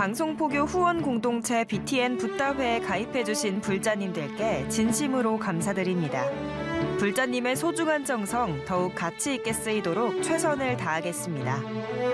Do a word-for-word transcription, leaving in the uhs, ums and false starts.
방송포교 후원 공동체 비티엔 붓다회에 가입해주신 불자님들께 진심으로 감사드립니다. 불자님의 소중한 정성 더욱 가치 있게 쓰이도록 최선을 다하겠습니다.